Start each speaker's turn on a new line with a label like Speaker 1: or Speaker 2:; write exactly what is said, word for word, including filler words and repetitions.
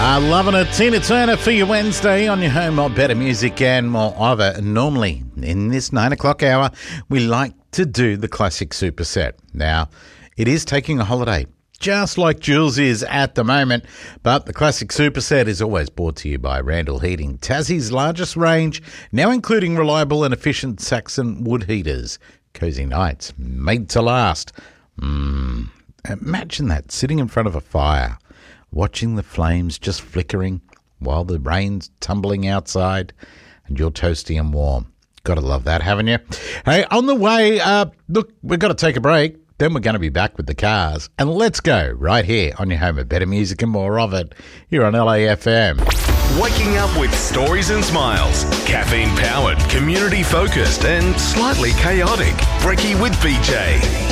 Speaker 1: Uh, loving it. Tina Turner for your Wednesday on your home of better music and more of it. Normally, in this nine o'clock hour, we like to do the classic superset. Now, it is taking a holiday, just like Jules is at the moment, but the classic superset is always brought to you by Randall Heating, Tassie's largest range, now including reliable and efficient Saxon wood heaters. Cozy nights, made to last. Mm, imagine that, sitting in front of a fire, watching the flames just flickering while the rain's tumbling outside and you're toasty and warm. Got to love that, haven't you? Hey, on the way, uh, look, we've got to take a break. Then we're going to be back with the cars. And let's go right here on your home of better music and more of it here on L A F M.
Speaker 2: Waking up with stories and smiles. Caffeine-powered, community-focused and slightly chaotic. Brekkie with B J.